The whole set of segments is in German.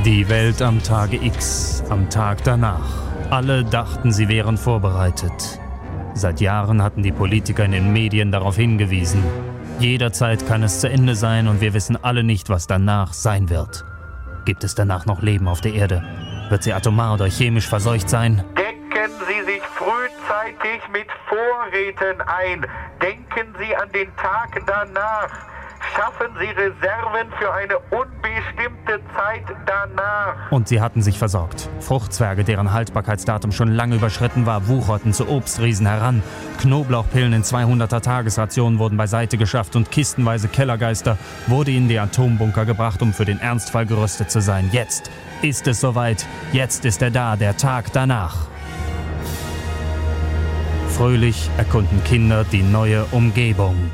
Die Welt am Tage X, am Tag danach. Alle dachten, sie wären vorbereitet. Seit Jahren hatten die Politiker in den Medien darauf hingewiesen. Jederzeit kann es zu Ende sein und wir wissen alle nicht, was danach sein wird. Gibt es danach noch Leben auf der Erde? Wird sie atomar oder chemisch verseucht sein? Decken Sie sich frühzeitig mit Vorräten ein. Denken Sie an den Tag danach. Schaffen Sie Reserven für eine unbestimmte Zeit danach. Und sie hatten sich versorgt. Fruchtzwerge, deren Haltbarkeitsdatum schon lange überschritten war, wucherten zu Obstriesen heran. Knoblauchpillen in 200er-Tagesrationen wurden beiseite geschafft und kistenweise Kellergeister wurde in die Atombunker gebracht, um für den Ernstfall gerüstet zu sein. Jetzt ist es soweit. Jetzt ist er da, der Tag danach. Fröhlich erkunden Kinder die neue Umgebung.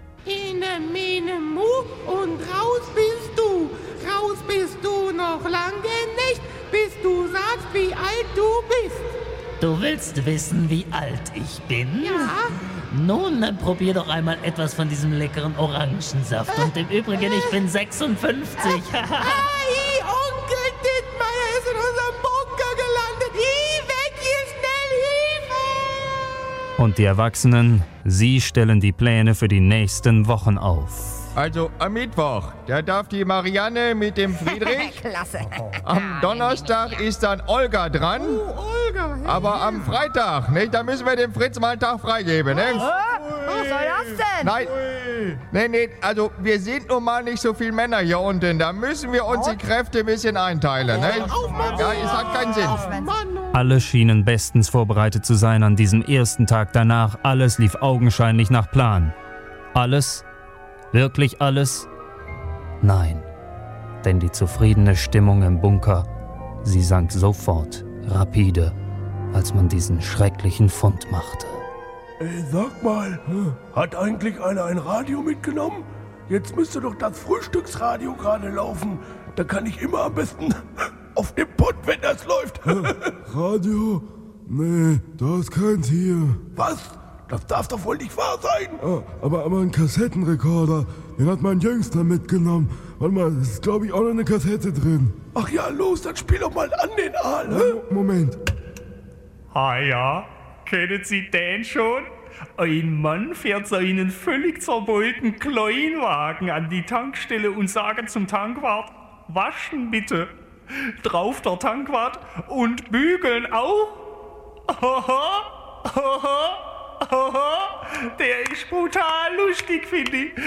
Und raus bist du noch lange nicht, bis du sagst, wie alt du bist. Du willst wissen, wie alt ich bin? Ja. Nun, dann probier doch einmal etwas von diesem leckeren Orangensaft. Und im Übrigen, ich bin 56. Onkel Dittmeier ist in unserem Bunker gelandet. Weg hier, schnell, Hilfe! Und die Erwachsenen, sie stellen die Pläne für die nächsten Wochen auf. Also am Mittwoch, da darf die Marianne mit dem Friedrich. Klasse. Am Donnerstag ist dann Olga dran. Olga. Aber am Freitag, ne, da müssen wir dem Fritz mal einen Tag freigeben, ne? Was soll das denn? Nein, nee, also wir sind nun mal nicht so viele Männer hier unten. Da müssen wir uns die Kräfte ein bisschen einteilen, ne? Ja, es hat keinen Sinn. Alle schienen bestens vorbereitet zu sein an diesem ersten Tag danach. Alles lief augenscheinlich nach Plan. Alles? Wirklich alles? Nein, denn die zufriedene Stimmung im Bunker, sie sank sofort, rapide, als man diesen schrecklichen Fund machte. Ey, sag mal, hat eigentlich einer ein Radio mitgenommen? Jetzt müsste doch das Frühstücksradio gerade laufen. Da kann ich immer am besten auf dem Pott, wenn das läuft. Radio? Nee, da ist keins hier. Was? Das darf doch wohl nicht wahr sein. Aber ein Kassettenrekorder, den hat mein Jüngster mitgenommen. Warte mal, es ist glaube ich auch noch eine Kassette drin. Ach ja, los, dann spiel doch mal an den Aal. Moment. Ja, kennen Sie den schon? Ein Mann fährt seinen völlig zerbeulten Kleinwagen an die Tankstelle und sagt zum Tankwart, waschen bitte. Drauf der Tankwart und bügeln auch. Der ist brutal lustig, finde ich.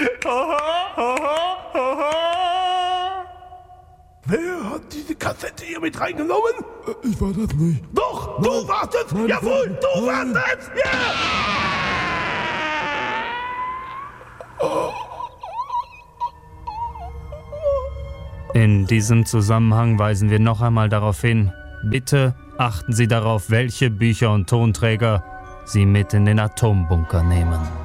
Wer hat diese Kassette hier mit reingenommen? Ich war das nicht. Doch, du warst es! Jawohl, du warst es! Ja! In diesem Zusammenhang weisen wir noch einmal darauf hin, bitte achten Sie darauf, welche Bücher und Tonträger Sie mit in den Atombunker nehmen.